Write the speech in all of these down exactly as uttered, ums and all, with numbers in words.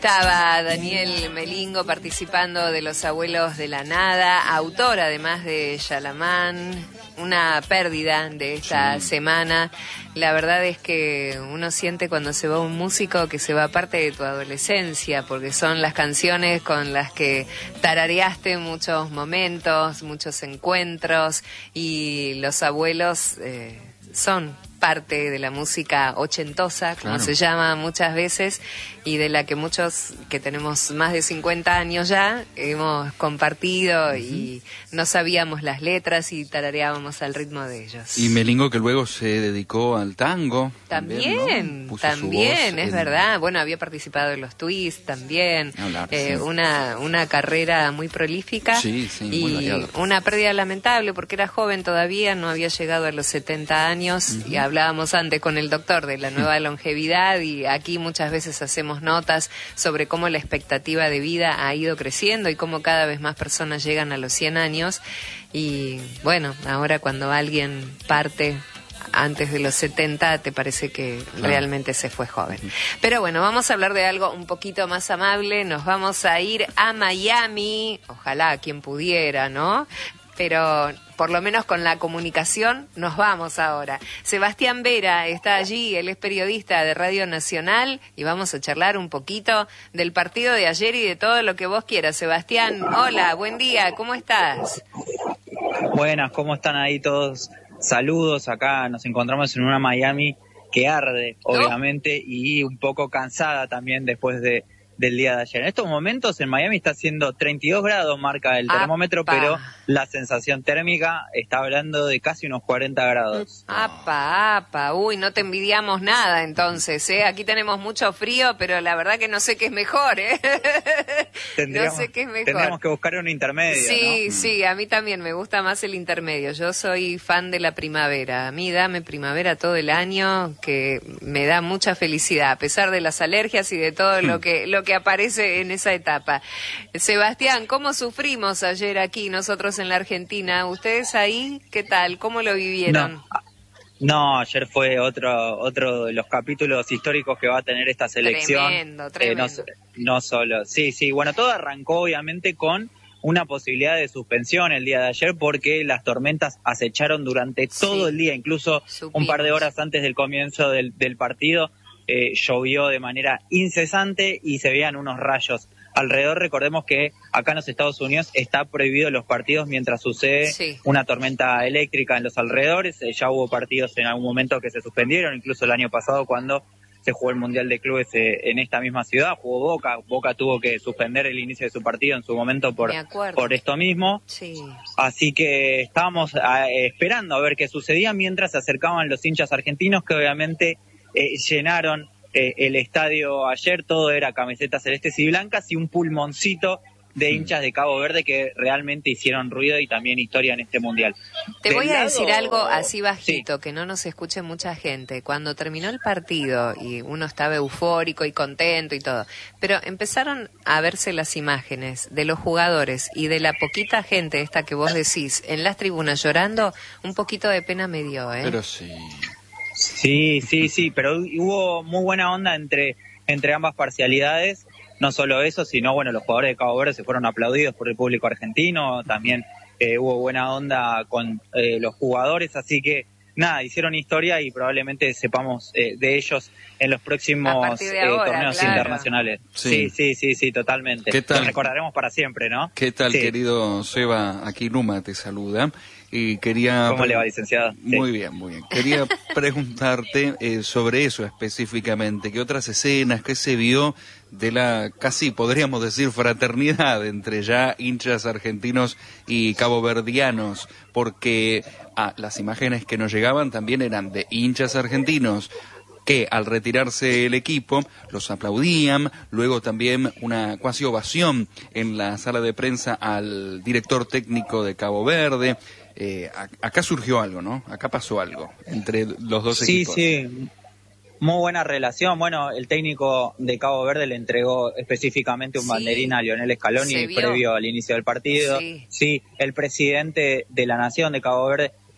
Estaba Daniel Melingo participando de Los Abuelos de la Nada, autor además de Yalamán, una pérdida de esta sí. semana. La verdad es que uno siente cuando se va un músico que se va parte de tu adolescencia, porque son las canciones con las que tarareaste muchos momentos, muchos encuentros, y Los Abuelos eh, son parte de la música ochentosa, como claro. se llama muchas veces, y de la que muchos que tenemos más de cincuenta años ya hemos compartido uh-huh. y no sabíamos las letras y tarareábamos al ritmo de ellos. Y Melingo, que luego se dedicó al tango. También, también, ¿no? también es en... verdad. Bueno, había participado en los Twists también. Hablar, eh, sí. una, una carrera muy prolífica sí, sí, y muy una pérdida lamentable porque era joven todavía, no había llegado a los setenta años uh-huh. y hablábamos antes con el doctor de la nueva longevidad y aquí muchas veces hacemos notas sobre cómo la expectativa de vida ha ido creciendo y cómo cada vez más personas llegan a los cien años y bueno, ahora cuando alguien parte antes de los setenta te parece que claro. realmente se fue joven. Pero bueno, vamos a hablar de algo un poquito más amable, nos vamos a ir a Miami, ojalá quien pudiera, ¿no? Pero por lo menos con la comunicación nos vamos ahora. Sebastián Vera está allí, él es periodista de Radio Nacional y vamos a charlar un poquito del partido de ayer y de todo lo que vos quieras. Sebastián, hola, buen día, ¿cómo estás? Buenas, ¿cómo están ahí todos? Saludos, acá nos encontramos en una Miami que arde, ¿no? Obviamente, y un poco cansada también después de del día de ayer. En estos momentos en Miami está haciendo treinta y dos grados, marca el termómetro, ¡apa! Pero la sensación térmica está hablando de casi unos cuarenta grados. ¡Apa, apa! Uy, no te envidiamos nada entonces, ¿eh? Aquí tenemos mucho frío, pero la verdad que no sé qué es mejor, ¿eh? No sé qué es mejor. Tendríamos que buscar un intermedio, Sí, ¿no? sí, a mí también me gusta más el intermedio. Yo soy fan de la primavera. A mí dame primavera todo el año, que me da mucha felicidad, a pesar de las alergias y de todo lo que, lo que aparece en esa etapa. Sebastián, ¿cómo sufrimos ayer aquí nosotros en la Argentina? ¿Ustedes ahí qué tal? ¿Cómo lo vivieron? No, no ayer fue otro otro de los capítulos históricos que va a tener esta selección. Tremendo, tremendo. Eh, no, no solo, sí, sí, bueno, todo arrancó obviamente con una posibilidad de suspensión el día de ayer porque las tormentas acecharon durante todo sí, el día, incluso supimos. Un par de horas antes del comienzo del, del partido. Eh, llovió de manera incesante y se veían unos rayos alrededor. Recordemos que acá en los Estados Unidos está prohibido los partidos mientras sucede sí. una tormenta eléctrica en los alrededores. Eh, ya hubo partidos en algún momento que se suspendieron, incluso el año pasado cuando se jugó el Mundial de Clubes eh, en esta misma ciudad, jugó Boca. Boca tuvo que suspender el inicio de su partido en su momento por, por esto mismo. Sí. Así que estábamos a, eh, esperando a ver qué sucedía mientras se acercaban los hinchas argentinos que obviamente Eh, llenaron eh, el estadio ayer. Todo era camisetas celestes y blancas y un pulmoncito de hinchas de Cabo Verde que realmente hicieron ruido y también historia en este mundial. Te Del voy a lado... decir algo así bajito, sí. que no nos escuche mucha gente. Cuando terminó el partido y uno estaba eufórico y contento y todo, pero empezaron a verse las imágenes de los jugadores y de la poquita gente esta que vos decís en las tribunas llorando, un poquito de pena me dio, ¿eh? Pero sí... Sí, sí, sí, pero hubo muy buena onda entre, entre ambas parcialidades, no solo eso, sino, bueno, los jugadores de Cabo Verde se fueron aplaudidos por el público argentino, también eh, hubo buena onda con eh, los jugadores, así que, nada, hicieron historia y probablemente sepamos eh, de ellos en los próximos eh, ahora, torneos claro. internacionales. Sí. sí, sí, sí, sí, totalmente. ¿Qué tal? Los recordaremos para siempre, ¿no? ¿Qué tal, sí. querido Seba? Aquí Numa te saluda. Y quería... ¿Cómo le va, licenciado? Muy sí. bien, muy bien. Quería preguntarte eh, sobre eso específicamente. ¿Qué otras escenas, qué se vio de la, casi podríamos decir, fraternidad entre ya hinchas argentinos y caboverdianos? Porque ah, las imágenes que nos llegaban también eran de hinchas argentinos que al retirarse el equipo los aplaudían, luego también una cuasi ovación en la sala de prensa al director técnico de Cabo Verde. Eh, acá surgió algo, ¿no? Acá pasó algo entre los dos sí, equipos. Sí, sí, muy buena relación. Bueno, el técnico de Cabo Verde le entregó específicamente un sí, banderín a Lionel Scaloni previo al inicio del partido. Sí. sí, el presidente de la Nación de Cabo Verde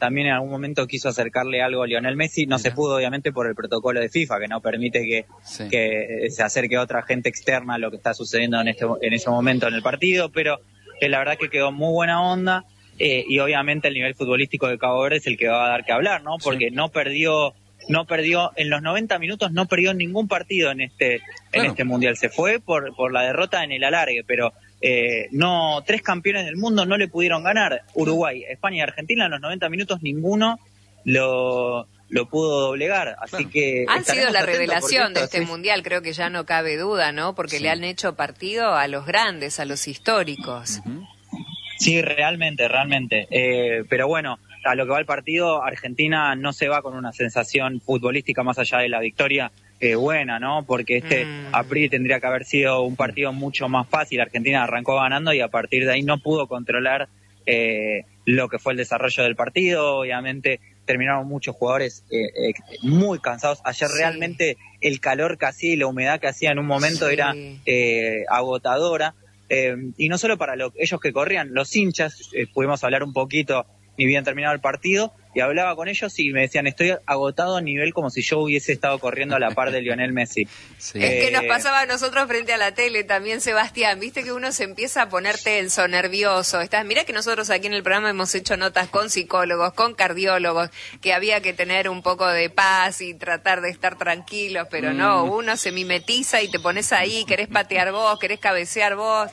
también en algún momento quiso acercarle algo a Lionel Messi, no Mira. se pudo obviamente por el protocolo de FIFA, que no permite que, sí. que se acerque otra gente externa a lo que está sucediendo en, este, en ese momento en el partido, pero eh, la verdad que quedó muy buena onda, eh, y obviamente el nivel futbolístico de Cabo Verde es el que va a dar que hablar, ¿no? Porque sí. no perdió... no perdió, en los noventa minutos no perdió ningún partido en este claro. en este mundial, se fue por por la derrota en el alargue, pero eh, no, tres campeones del mundo no le pudieron ganar, Uruguay, España y Argentina en los noventa minutos ninguno lo lo pudo doblegar, así claro. que han sido la revelación de este sí. mundial, creo que ya no cabe duda, ¿no? Porque sí. le han hecho partido a los grandes, a los históricos. Uh-huh. Sí, realmente, realmente, eh, pero bueno, a lo que va el partido, Argentina no se va con una sensación futbolística más allá de la victoria eh, buena, ¿no? Porque este mm. A priori tendría que haber sido un partido mucho más fácil. Argentina arrancó ganando y a partir de ahí no pudo controlar eh, lo que fue el desarrollo del partido. Obviamente terminaron muchos jugadores eh, eh, muy cansados. Ayer sí. realmente el calor que hacía y la humedad que hacía en un momento sí. era eh, agotadora. Eh, y no solo para lo, ellos que corrían, los hinchas, eh, pudimos hablar un poquito ni bien terminado el partido, y hablaba con ellos y me decían, estoy agotado a nivel como si yo hubiese estado corriendo a la par de Lionel Messi. Sí. Es eh, que nos pasaba a nosotros frente a la tele también, Sebastián, viste que uno se empieza a poner tenso, nervioso. Estás, mirá que nosotros aquí en el programa hemos hecho notas con psicólogos, con cardiólogos, que había que tener un poco de paz y tratar de estar tranquilos, pero mm. no, uno se mimetiza y te pones ahí, querés patear vos, querés cabecear vos.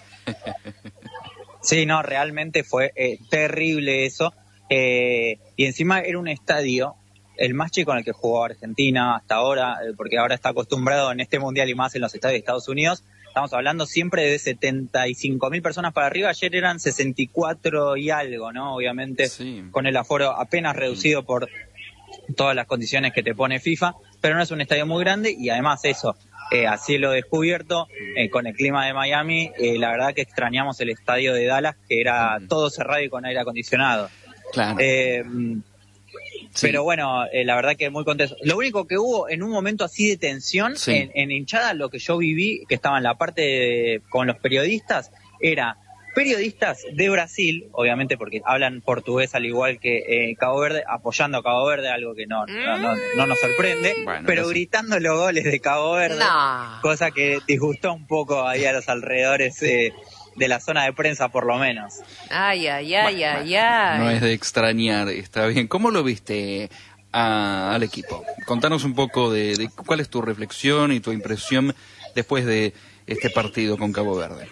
Sí, no, realmente fue eh, terrible eso. Eh, y encima era un estadio, el más chico en el que jugó Argentina hasta ahora, eh, porque ahora está acostumbrado en este mundial y más en los estadios de Estados Unidos. Estamos hablando siempre de setenta y cinco mil personas para arriba, ayer eran sesenta y cuatro y algo, ¿no? Obviamente sí. con el aforo apenas reducido por todas las condiciones que te pone FIFA, pero no es un estadio muy grande y además eso, eh, a cielo descubierto, eh, con el clima de Miami, eh, la verdad que extrañamos el estadio de Dallas, que era todo cerrado y con aire acondicionado. Claro. Eh, sí. Pero bueno, eh, la verdad que muy contento. Lo único que hubo en un momento así de tensión sí. en, en hinchada, lo que yo viví, que estaba en la parte de, con los periodistas, era periodistas de Brasil, obviamente porque hablan portugués al igual que eh, Cabo Verde, apoyando a Cabo Verde, algo que no, no, no, no nos sorprende, bueno, pero gritando los goles de Cabo Verde, no. cosa que disgustó un poco ahí a los alrededores eh, de la zona de prensa por lo menos. Ay, ay, ay, bueno, ay, ay. No es de extrañar, está bien. ¿Cómo lo viste a, al equipo? Contanos un poco de, de cuál es tu reflexión y tu impresión después de este partido con Cabo Verde.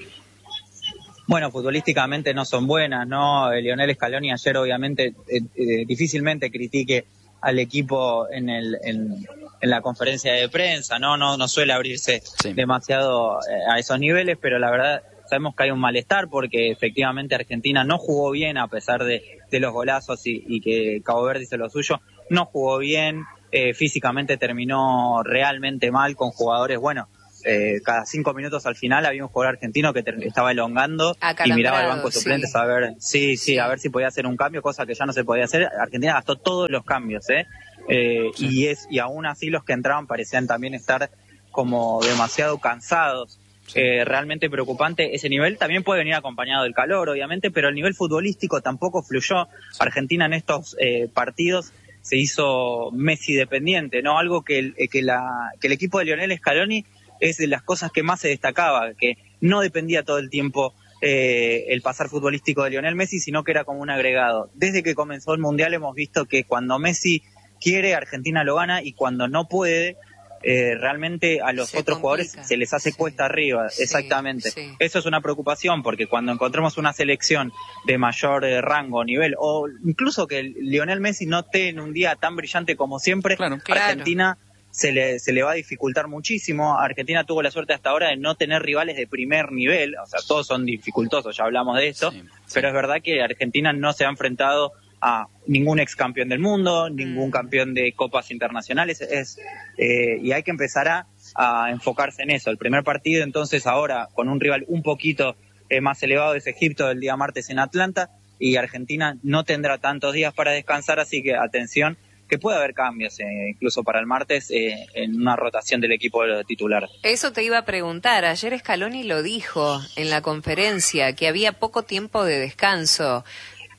Bueno, futbolísticamente no son buenas, ¿no? Lionel Scaloni ayer obviamente eh, eh, difícilmente critique al equipo en el en, en la conferencia de prensa, ¿no? No, no suele abrirse sí. demasiado eh, a esos niveles, pero la verdad sabemos que hay un malestar porque efectivamente Argentina no jugó bien a pesar de, de los golazos y, y que Cabo Verde hizo lo suyo, no jugó bien, eh, físicamente terminó realmente mal con jugadores, bueno, eh, cada cinco minutos al final había un jugador argentino que ter- estaba elongando y miraba al banco de suplentes sí. a ver, sí, sí, sí, a ver si podía hacer un cambio, cosa que ya no se podía hacer. Argentina gastó todos los cambios, ¿eh? eh sí. y es y aún así los que entraban parecían también estar como demasiado cansados. Sí. Eh, realmente preocupante ese nivel. También puede venir acompañado del calor, obviamente, pero el nivel futbolístico tampoco fluyó. Sí. Argentina en estos eh, partidos se hizo Messi dependiente, ¿no? Algo que el, que, la, que el equipo de Lionel Scaloni es de las cosas que más se destacaba, que no dependía todo el tiempo eh, el pasar futbolístico de Lionel Messi, sino que era como un agregado. Desde que comenzó el Mundial hemos visto que cuando Messi quiere, Argentina lo gana, y cuando no puede, Eh, realmente a los se otros complica. Jugadores se les hace sí. cuesta arriba, sí, exactamente. Sí. Eso es una preocupación porque cuando encontremos una selección de mayor eh, rango, nivel, o incluso que Lionel Messi no esté en un día tan brillante como siempre, claro, Argentina claro. se le se le va a dificultar muchísimo. Argentina tuvo la suerte hasta ahora de no tener rivales de primer nivel, o sea, todos son dificultosos, ya hablamos de esto, sí, sí. pero es verdad que Argentina no se ha enfrentado a ningún ex campeón del mundo, ningún mm. campeón de copas internacionales, es eh, y hay que empezar a, a enfocarse en eso. El primer partido entonces ahora con un rival un poquito eh, más elevado es Egipto el día martes en Atlanta, y Argentina no tendrá tantos días para descansar, así que atención, que puede haber cambios, eh, incluso para el martes, eh, en una rotación del equipo titular. Eso te iba a preguntar, ayer Scaloni lo dijo en la conferencia, que había poco tiempo de descanso.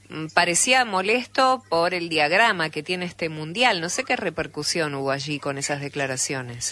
parecía molesto por el diagrama que tiene este mundial. No sé qué repercusión hubo allí con esas declaraciones.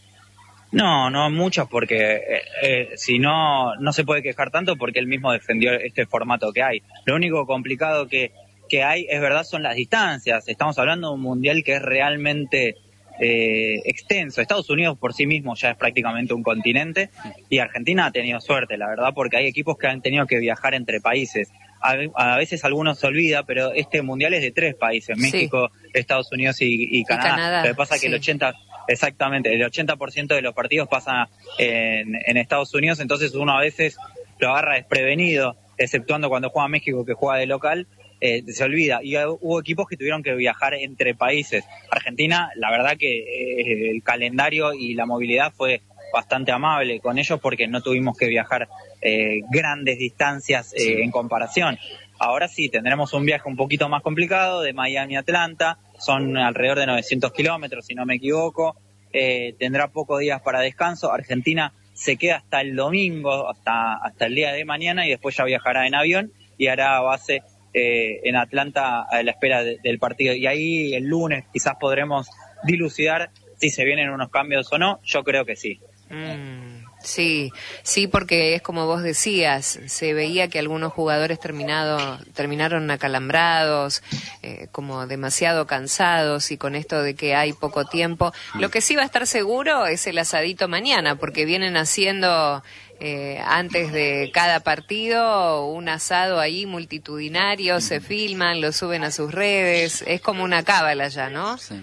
No, no muchas, porque eh, eh, si no, no se puede quejar tanto porque él mismo defendió este formato que hay. Lo único complicado que, que hay, es verdad, son las distancias. Estamos hablando de un mundial que es realmente eh, extenso. Estados Unidos por sí mismo ya es prácticamente un continente y Argentina ha tenido suerte, la verdad, porque hay equipos que han tenido que viajar entre países. A, a veces algunos se olvida, pero este mundial es de tres países, México, sí. Estados Unidos y, y Canadá. Y Canadá. Lo que pasa es sí. que el ochenta Exactamente, el ochenta por ciento de los partidos pasa en, en Estados Unidos, entonces uno a veces lo agarra desprevenido, exceptuando cuando juega México, que juega de local, eh, se olvida. Y hubo equipos que tuvieron que viajar entre países. Argentina, la verdad que eh, el calendario y la movilidad fue bastante amable con ellos porque no tuvimos que viajar eh, grandes distancias eh, sí. en comparación. Ahora sí, tendremos un viaje un poquito más complicado de Miami a Atlanta, son alrededor de novecientos kilómetros, si no me equivoco, eh, tendrá pocos días para descanso. Argentina se queda hasta el domingo, hasta, hasta el día de mañana, y después ya viajará en avión y hará base eh, en Atlanta a la espera de, del partido. Y ahí el lunes quizás podremos dilucidar si se vienen unos cambios o no. Yo creo que sí. Mm. Sí, sí, porque es como vos decías, se veía que algunos jugadores terminado, terminaron acalambrados, eh, como demasiado cansados, y con esto de que hay poco tiempo. Lo que sí va a estar seguro es el asadito mañana, porque vienen haciendo eh, antes de cada partido un asado ahí multitudinario, se filman, lo suben a sus redes, es como una cábala ya, ¿no? Sí.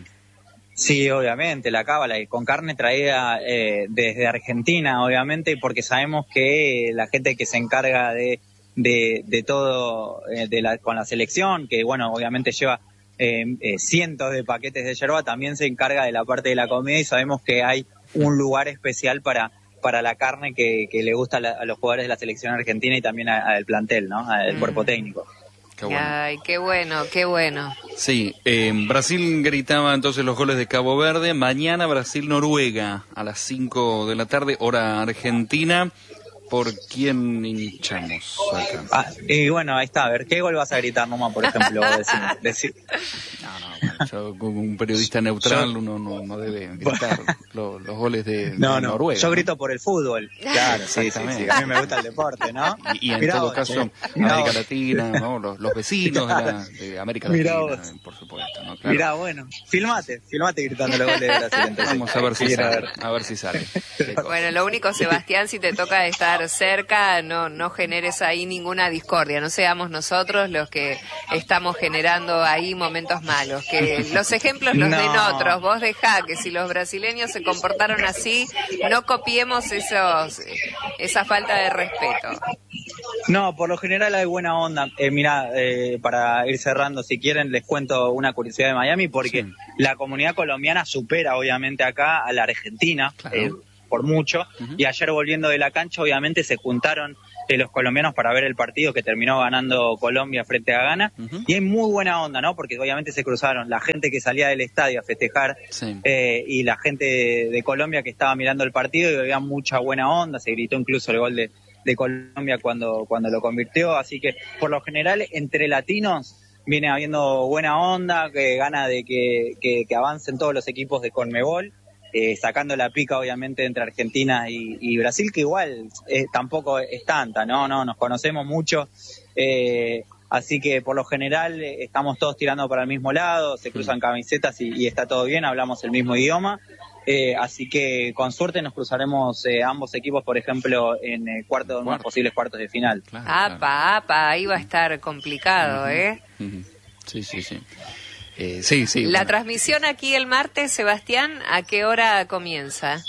Sí, obviamente, la cábala, y con carne traída eh, desde Argentina, obviamente, porque sabemos que la gente que se encarga de de, de todo eh, de la, con la selección, que bueno, obviamente lleva eh, eh, cientos de paquetes de yerba, también se encarga de la parte de la comida, y sabemos que hay un lugar especial para para la carne que, que le gusta a, la, a los jugadores de la selección argentina y también al plantel, ¿no? Al mm. cuerpo técnico. Qué bueno. Ay, qué bueno, qué bueno. Sí, eh, Brasil gritaba entonces los goles de Cabo Verde. Mañana Brasil-Noruega a las cinco de la tarde, hora argentina. ¿Por quién hinchamos acá? Ah, y bueno, ahí está. A ver, ¿qué gol vas a gritar nomás, por ejemplo? decir, decir... No, no, bueno, yo como un periodista neutral, yo... uno no, no debe gritar los, los goles de, no, de no, Noruega. Yo grito por el fútbol. Claro, sí, sí, sí. A mí me gusta el deporte, ¿no? Y, y en mirá todo vos, caso, eh. América vos. Latina, ¿no? Los, los vecinos de, la, de América Latina, vos. Por supuesto, ¿no? Claro. Mirá, bueno, filmate, filmate gritando los goles de Brasil. Entonces. Vamos a ver si sale, a ver. a ver si sale. Bueno, lo único, Sebastián, si te toca estar cerca, no, no generes ahí ninguna discordia, no seamos nosotros los que estamos generando ahí momentos malos, que los ejemplos los no. den otros, vos dejá que si los brasileños se comportaron así, no copiemos esos esa falta de respeto. No, por lo general hay buena onda. Eh, mirá, eh, para ir cerrando, si quieren, les cuento una curiosidad de Miami, porque sí. la comunidad colombiana supera obviamente acá a la argentina, claro. eh, por mucho, uh-huh. y ayer volviendo de la cancha obviamente se juntaron eh, los colombianos para ver el partido que terminó ganando Colombia frente a Ghana, uh-huh. y hay muy buena onda, ¿no? Porque obviamente se cruzaron la gente que salía del estadio a festejar sí. eh, y la gente de, de Colombia que estaba mirando el partido, y había mucha buena onda, se gritó incluso el gol de, de Colombia cuando, cuando lo convirtió, así que por lo general entre latinos viene habiendo buena onda, que gana de que, que, que avancen todos los equipos de Conmebol. Eh, sacando la pica obviamente entre Argentina y, y Brasil, que igual eh, tampoco es tanta, no, no, nos conocemos mucho, eh, así que por lo general eh, estamos todos tirando para el mismo lado, se cruzan camisetas y, y está todo bien, hablamos el mismo idioma, eh, así que con suerte nos cruzaremos eh, ambos equipos, por ejemplo, en eh, cuartos, unos posibles cuartos de final. Claro, apa, claro. apa, ahí va a estar complicado, uh-huh. ¿eh? Uh-huh. Sí, sí, sí. Eh, sí, sí. La bueno. transmisión aquí el martes, Sebastián, ¿a qué hora comienza?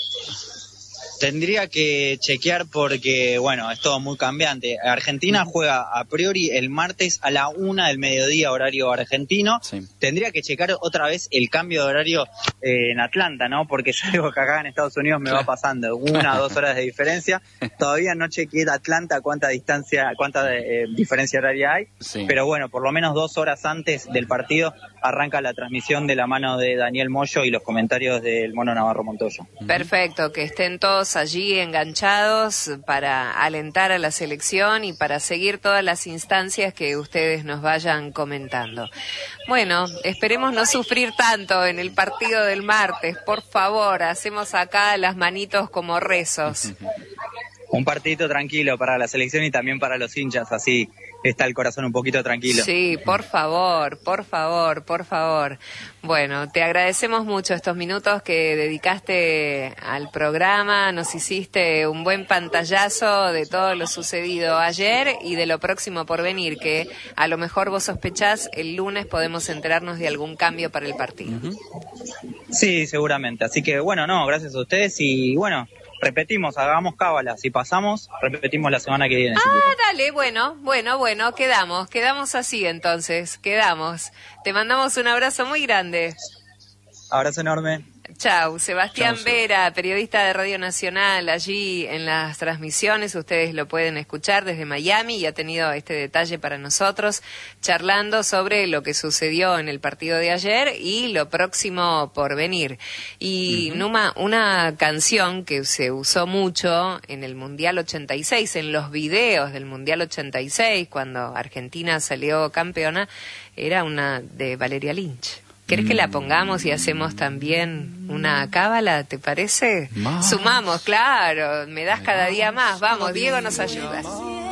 Tendría que chequear porque, bueno, es todo muy cambiante. Argentina juega a priori el martes a la una del mediodía, horario argentino. Sí. Tendría que checar otra vez el cambio de horario eh, en Atlanta, ¿no? Porque es algo que acá en Estados Unidos me claro. va pasando. Una o dos horas de diferencia. Todavía no chequeé Atlanta cuánta distancia, cuánta eh, diferencia horaria hay. Sí. Pero bueno, por lo menos dos horas antes del partido arranca la transmisión de la mano de Daniel Moyo y los comentarios del Mono Navarro Montoya. Perfecto, que estén todos todos allí enganchados para alentar a la selección y para seguir todas las instancias que ustedes nos vayan comentando. Bueno, esperemos no sufrir tanto en el partido del martes, por favor, hacemos acá las manitos como rezos. Un partidito tranquilo para la selección y también para los hinchas, así está el corazón un poquito tranquilo. Sí, por favor, por favor, por favor. Bueno, te agradecemos mucho estos minutos que dedicaste al programa, nos hiciste un buen pantallazo de todo lo sucedido ayer y de lo próximo por venir, que a lo mejor vos sospechás el lunes podemos enterarnos de algún cambio para el partido. Sí, seguramente, así que bueno, no, gracias a ustedes y bueno, repetimos, hagamos cábala, si pasamos, repetimos la semana que viene. Ah, dale, bueno, bueno, bueno, quedamos, quedamos así entonces, quedamos. Te mandamos un abrazo muy grande. Abrazo enorme. Chau, Sebastián Chau, Vera, periodista de Radio Nacional, allí en las transmisiones, ustedes lo pueden escuchar desde Miami y ha tenido este detalle para nosotros, charlando sobre lo que sucedió en el partido de ayer y lo próximo por venir. Y uh-huh. Numa, una canción que se usó mucho en el Mundial ochenta y seis, en los videos del Mundial ochenta y seis, cuando Argentina salió campeona, era una de Valeria Lynch. ¿Querés que la pongamos y hacemos también una cábala, te parece? Más. Sumamos, claro, me das cada día más. Vamos, Diego nos ayuda.